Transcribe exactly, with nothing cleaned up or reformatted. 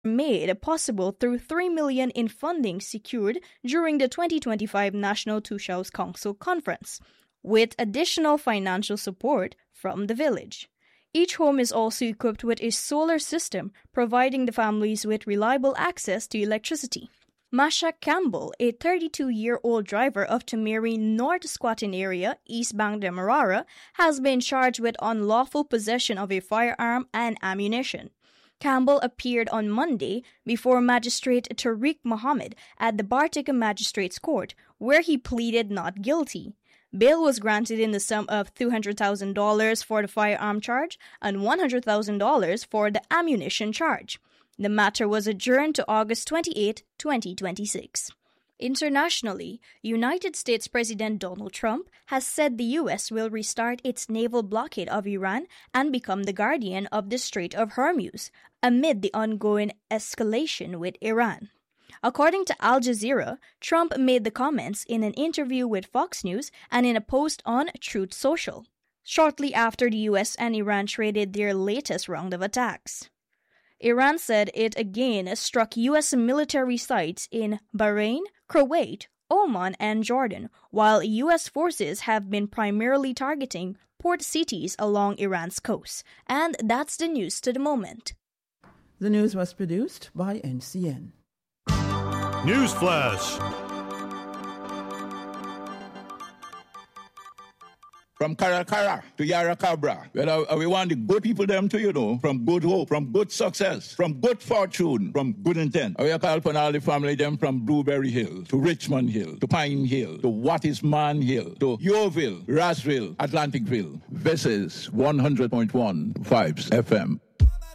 made possible through three million dollars in funding secured during the twenty twenty-five National Tushaus Council Conference, with additional financial support from the village. Each home is also equipped with a solar system, providing the families with reliable access to electricity. Masha Campbell, a thirty-two-year-old driver of Tamiri North Squatin area, East Bank Demerara, has been charged with unlawful possession of a firearm and ammunition. Campbell appeared on Monday before Magistrate Tariq Mohammed at the Bartika Magistrates Court, where he pleaded not guilty. Bail was granted in the sum of two hundred thousand dollars for the firearm charge and one hundred thousand dollars for the ammunition charge. The matter was adjourned to August twenty-eighth, twenty twenty-six. Internationally, United States President Donald Trump has said the U S will restart its naval blockade of Iran and become the guardian of the Strait of Hormuz, amid the ongoing escalation with Iran. According to Al Jazeera, Trump made the comments in an interview with Fox News and in a post on Truth Social, shortly after the U S and Iran traded their latest round of attacks. Iran said it again struck U S military sites in Bahrain, Kuwait, Oman, and Jordan, while U S forces have been primarily targeting port cities along Iran's coast. And that's the news to the moment. The news was produced by N C N. Newsflash! From Karakara to Yarakabra, well, uh, we want the good people them to, you know, from good hope, from good success, from good fortune, from good intent. We call upon all the family them from Blueberry Hill to Richmond Hill to Pine Hill to What is Man Hill to Yeovil, Rossville, Atlanticville. This is one hundred point one Vibes F M.